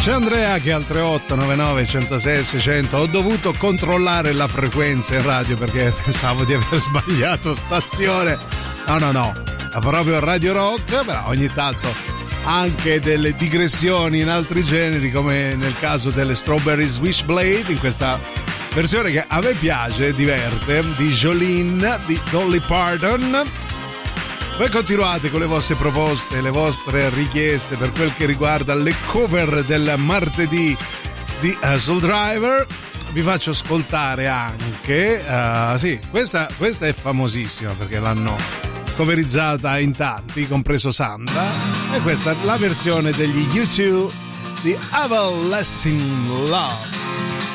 C'è Andrea che al 3899 106 600 ho dovuto controllare la frequenza in radio perché pensavo di aver sbagliato stazione. No, è proprio Radio Rock, però ogni tanto anche delle digressioni in altri generi, come nel caso delle Strawberry Switchblade, in questa versione che a me piace, diverte, di Jolene, di Dolly Parton. Voi continuate con le vostre proposte, le vostre richieste per quel che riguarda le cover del martedì di Soul Driver. Vi faccio ascoltare anche, sì, questa è famosissima perché l'hanno coverizzata in tanti, compreso Sandra, e questa è la versione degli U2 di Everlasting Love.